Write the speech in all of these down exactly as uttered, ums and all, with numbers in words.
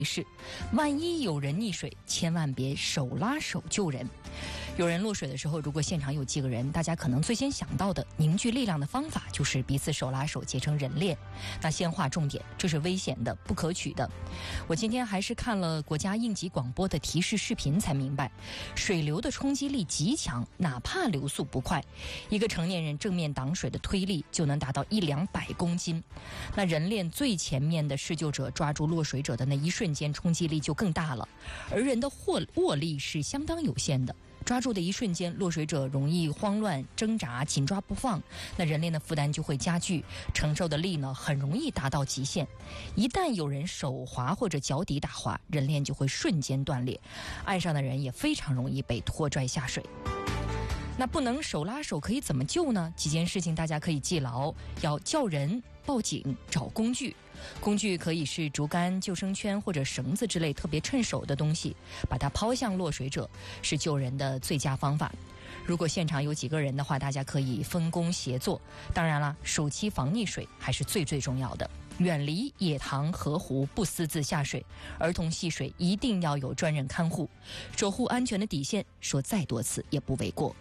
是，万一有人溺水，千万别手拉手救人。有人落水的时候，如果现场有几个人，大家可能最先想到的凝聚力量的方法就是彼此手拉手结成人链。那先划重点，这是危险的、不可取的。我今天还是看了国家应急广播的提示视频才明白，水流的冲击力极强，哪怕流速不快，一个成年人正面挡水的推力就能达到一两百公斤。那人链最前面的施救者抓住落水者的那一瞬间，冲击力就更大了，而人的握握力是相当有限的。抓住的一瞬间，落水者容易慌乱挣扎，紧抓不放，那人链的负担就会加剧，承受的力呢很容易达到极限。一旦有人手滑或者脚底打滑，人链就会瞬间断裂，岸上的人也非常容易被拖拽下水。那不能手拉手可以怎么救呢？几件事情大家可以记牢：要叫人、报警、找工具。工具可以是竹竿、救生圈或者绳子之类特别趁手的东西，把它抛向落水者是救人的最佳方法。如果现场有几个人的话，大家可以分工协作。当然了，暑期防溺水还是最最重要的，远离野塘河湖，不私自下水。儿童戏水一定要有专人看护，守护安全的底线，说再多次也不为过。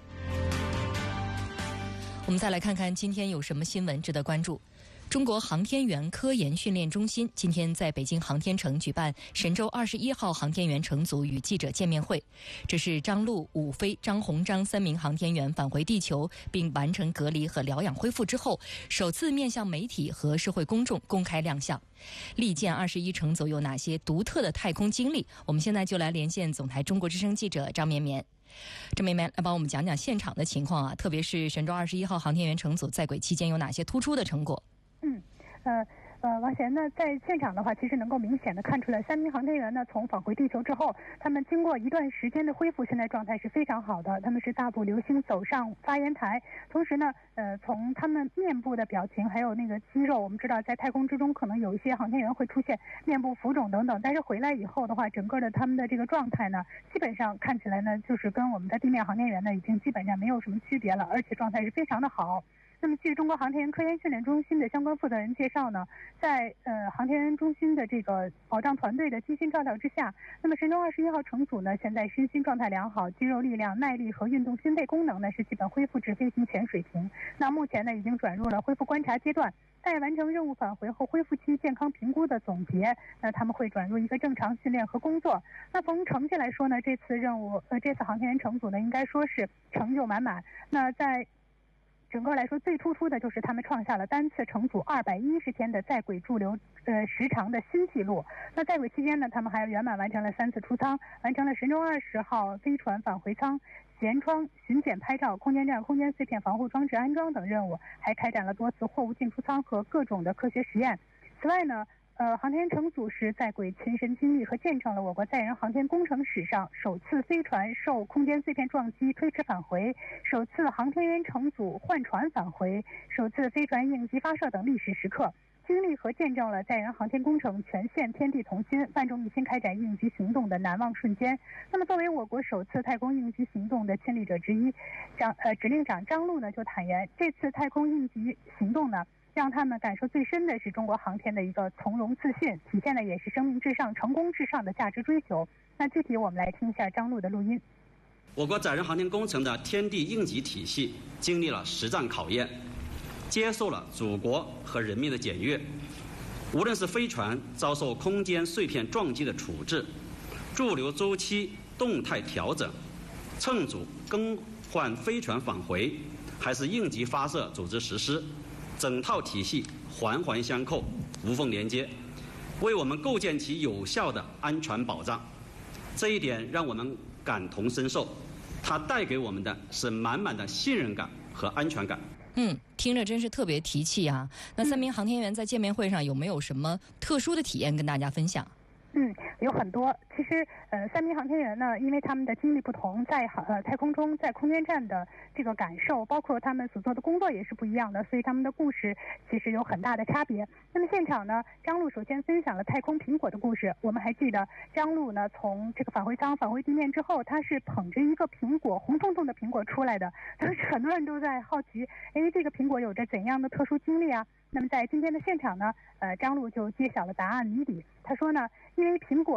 我们再来看看今天有什么新闻值得关注。中国航天员科研训练中心今天在北京航天城举办神舟二十一号航天员乘组与记者见面会。这是张陆、武飞、张鸿章三名航天员返回地球并完成隔离和疗养恢复之后，首次面向媒体和社会公众公开亮相。历届二十一乘组有哪些独特的太空经历？我们现在就来连线总台中国之声记者张绵绵。张绵绵来帮我们讲讲现场的情况啊，特别是神舟二十一号航天员乘组在轨期间有哪些突出的成果？ 嗯，呃呃，王贤呢，在现场的话，其实能够明显的看出来，三名航天员呢，从返回地球之后，他们经过一段时间的恢复，现在状态是非常好的。他们是大步流星走上发言台，同时呢，呃，从他们面部的表情，还有那个肌肉，我们知道在太空之中，可能有一些航天员会出现面部浮肿等等，但是回来以后的话，整个的他们的这个状态呢，基本上看起来呢，就是跟我们的地面航天员呢，已经基本上没有什么区别了，而且状态是非常的好。那么据中国航天员科研训练中心的相关负责人介绍呢，在呃航天员中心的这个保障团队的精心照料之下，那么神舟二十一号乘组呢，现在身心状态良好，肌肉力量、耐力和运动心肺功能呢是基本恢复至飞行前水平。那目前呢已经转入了恢复观察阶段，在完成任务返回后恢复期健康评估的总结，那他们会转入一个正常训练和工作。那从成绩来说呢，这次任务呃这次航天员乘组呢应该说是成就满满。那在整个来说，最突出的就是他们创下了单次乘组二百一十天的在轨驻留呃时长的新纪录。那在轨期间呢，他们还圆满完成了三次出舱，完成了神舟二十号飞船返回舱、舷窗巡检拍照、空间站空间碎片防护装置安装等任务，还开展了多次货物进出舱和各种的科学实验。此外呢，呃，航天乘组是在轨亲身经历和见证了我国载人航天工程史上首次飞船受空间碎片撞击推迟返回，首次航天员乘组换船返回，首次飞船应急发射等历史时刻，经历和见证了载人航天工程全线天地同心、万众一心开展应急行动的难忘瞬间。那么，作为我国首次太空应急行动的亲历者之一，张呃指令长张陆呢就坦言，这次太空应急行动呢，让他们感受最深的是中国航天的一个从容自信，体现的也是生命至上、成功至上的价值追求。那具体我们来听一下张陆的录音。 我国载人航天工程的天地应急体系经历了实战考验，接受了祖国和人民的检阅。无论是飞船遭受空间碎片撞击的处置，驻留周期动态调整，乘组更换飞船返回，还是应急发射组织实施，整套体系环环相扣，无缝连接，为我们构建起有效的安全保障。这一点让我们感同身受，它带给我们的是满满的信任感和安全感。 嗯，听着真是特别提气啊！那三名航天员在见面会上有没有什么特殊的体验跟大家分享？ 嗯，有很多。其实，呃，三名航天员呢，因为他们的经历不同，在呃太空中、在空间站的这个感受，包括他们所做的工作也是不一样的，所以他们的故事其实有很大的差别。那么现场呢，张陆首先分享了太空苹果的故事。我们还记得，张陆呢从这个返回舱返回地面之后，他是捧着一个苹果，红彤彤的苹果出来的。当时很多人都在好奇，哎，这个苹果有着怎样的特殊经历啊？那么在今天的现场呢，呃，张陆就揭晓了答案谜底。他说呢，因为苹果